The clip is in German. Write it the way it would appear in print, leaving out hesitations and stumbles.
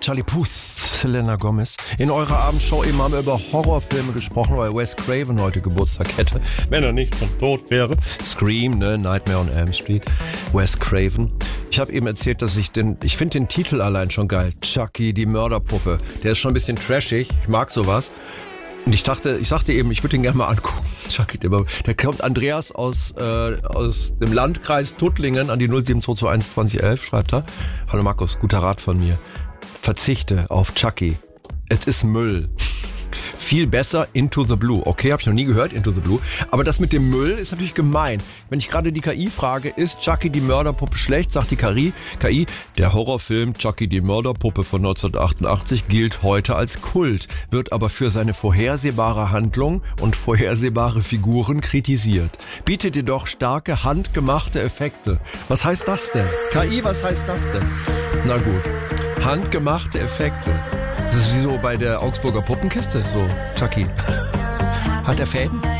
Charlie Puth, Selena Gomez. In eurer Abendshow eben haben wir über Horrorfilme gesprochen, weil Wes Craven heute Geburtstag hätte. Wenn er nicht schon tot wäre. Scream, ne? Nightmare on Elm Street. Wes Craven. Ich habe eben erzählt, dass ich finde den Titel allein schon geil. Chucky, die Mörderpuppe. Der ist schon ein bisschen trashig. Ich mag sowas. Und ich sagte eben, ich würde ihn gerne mal angucken. Chucky, der kommt Andreas aus dem Landkreis Tuttlingen an die 07221 2011, schreibt er. Hallo Markus, guter Rat von mir. Verzichte auf Chucky. Es ist Müll. Viel besser Into the Blue. Okay, habe ich noch nie gehört, Into the Blue. Aber das mit dem Müll ist natürlich gemein. Wenn ich gerade die KI frage, ist Chucky die Mörderpuppe schlecht, sagt die KI, der Horrorfilm Chucky die Mörderpuppe von 1988 gilt heute als Kult, wird aber für seine vorhersehbare Handlung und vorhersehbare Figuren kritisiert. Bietet jedoch starke handgemachte Effekte. Was heißt das denn? KI, was heißt das denn? Na gut, handgemachte Effekte. Das ist wie so bei der Augsburger Puppenkiste, so Chucky. Hat er Fäden?